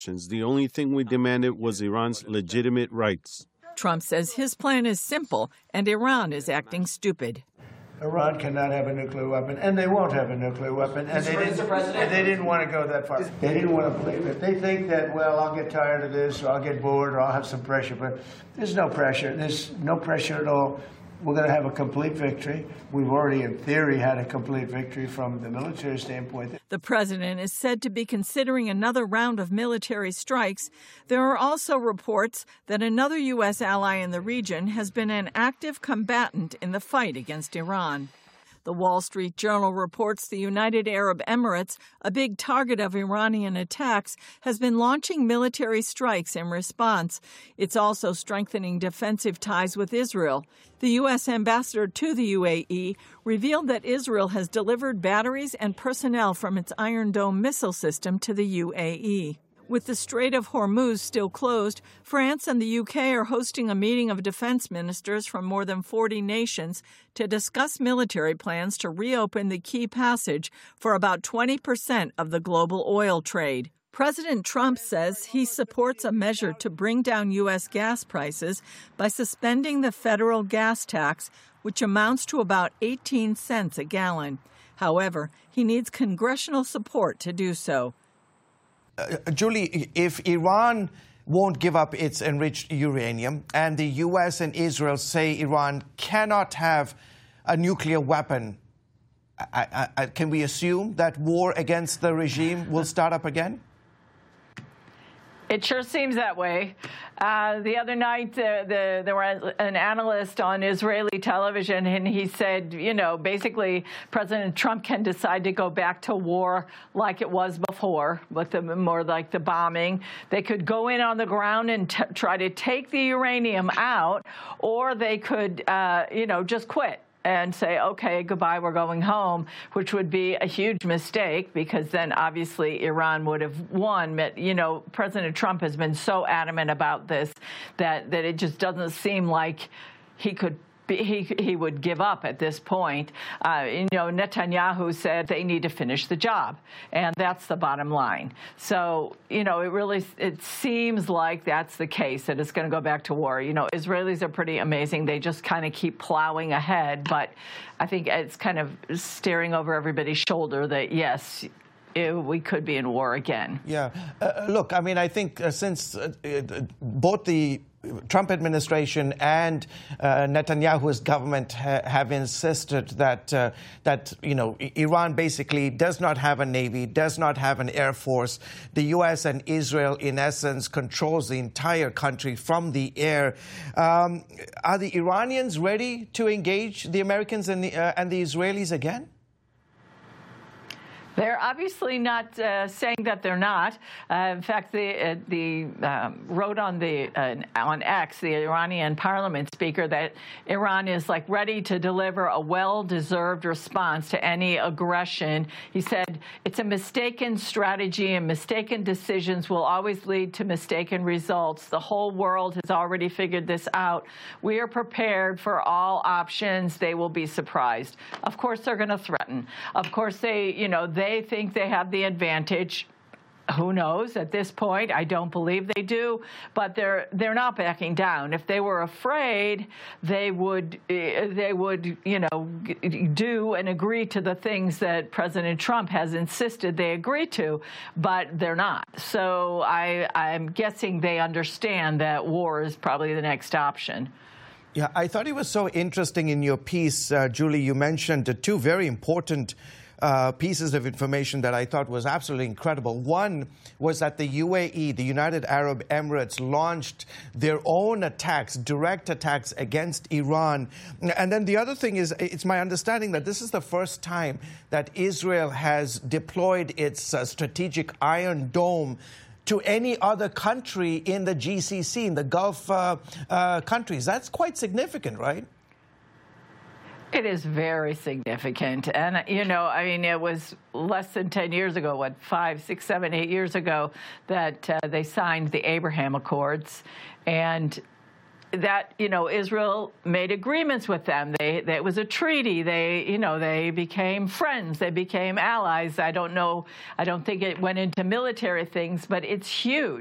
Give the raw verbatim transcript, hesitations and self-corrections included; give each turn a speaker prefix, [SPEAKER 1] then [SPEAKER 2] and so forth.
[SPEAKER 1] The only thing we demanded was Iran's legitimate rights.
[SPEAKER 2] Trump says his plan is simple and Iran is acting stupid.
[SPEAKER 3] Iran cannot have a nuclear weapon, and they won't have a nuclear weapon, and they didn't, and they didn't want to go that far. They didn't want to believe it. They think that, well, I'll get tired of this, or I'll get bored, or I'll have some pressure, but there's no pressure. There's no pressure at all. We're going to have a complete victory. We've already, in theory, had a complete victory from the military standpoint.
[SPEAKER 2] The president is said to be considering another round of military strikes. There are also reports that another U S ally in the region has been an active combatant in the fight against Iran. The Wall Street Journal reports the United Arab Emirates, a big target of Iranian attacks, has been launching military strikes in response. It's also strengthening defensive ties with Israel. The U S ambassador to the U A E revealed that Israel has delivered batteries and personnel from its Iron Dome missile system to the U A E. With the Strait of Hormuz still closed, France and the U K are hosting a meeting of defense ministers from more than forty nations to discuss military plans to reopen the key passage for about twenty percent of the global oil trade. President Trump says he supports a measure to bring down U S gas prices by suspending the federal gas tax, which amounts to about eighteen cents a gallon. However, he needs congressional support to do so.
[SPEAKER 4] Uh, Julie, if Iran won't give up its enriched uranium and the U S and Israel say Iran cannot have a nuclear weapon, I, I, I, can we assume that war against the regime will start up again?
[SPEAKER 5] It sure seems that way. Uh, the other night, uh, the, there was an analyst on Israeli television, and he said, you know, basically, President Trump can decide to go back to war like it was before, with the more like the bombing. They could go in on the ground and t try to take the uranium out, or they could, uh, you know, just quit and say, okay, goodbye, we're going home, which would be a huge mistake because then obviously Iran would have won. But, you know, President Trump has been so adamant about this that, that it just doesn't seem like he could He, he would give up at this point. Uh, you know, Netanyahu said they need to finish the job, and that's the bottom line. So, you know, it really it seems like that's the case, that it's going to go back to war. You know, Israelis are pretty amazing. They just kind of keep plowing ahead, but I think it's kind of staring over everybody's shoulder that, yes, it, we could be in war again.
[SPEAKER 4] Yeah. Uh, look, I mean, I think uh, since uh, uh, both the Trump administration and uh, Netanyahu's government ha have insisted that uh, that you know Iran basically does not have a navy, does not have an air force. The U S and Israel, in essence, controls the entire country from the air. Um, are the Iranians ready to engage the Americans and the, uh, and the Israelis again?
[SPEAKER 5] They're obviously not uh, saying that they're not. Uh, in fact, the uh, the um, wrote on the uh, on X, the Iranian parliament speaker, that Iran is like ready to deliver a well-deserved response to any aggression. He said it's a mistaken strategy, and mistaken decisions will always lead to mistaken results. The whole world has already figured this out. We are prepared for all options. They will be surprised. Of course, they're going to threaten. Of course, they you know. They They think they have the advantage. Who knows at this point? I don't believe they do, but they're they're not backing down. If they were afraid, they would they would you know do and agree to the things that President Trump has insisted they agree to, but they're not. So I I'm guessing they understand that war is probably the next option.
[SPEAKER 4] Yeah, I thought it was so interesting in your piece, uh, Julie. You mentioned uh, two very important Uh, pieces of information that I thought was absolutely incredible. One was that the U A E, the United Arab Emirates, launched their own attacks, direct attacks against Iran. And then the other thing is, it's my understanding that this is the first time that Israel has deployed its uh, strategic Iron Dome to any other country in the G C C, in the Gulf uh, uh, countries. That's quite significant, right?
[SPEAKER 5] It is very significant. And, you know, I mean, it was less than ten years ago, what, five, six, seven, eight years ago, that uh, they signed the Abraham Accords. And that, you know, Israel made agreements with them. They, they, it was a treaty. They, you know, they became friends. They became allies. I don't know. I don't think it went into military things, but it's huge.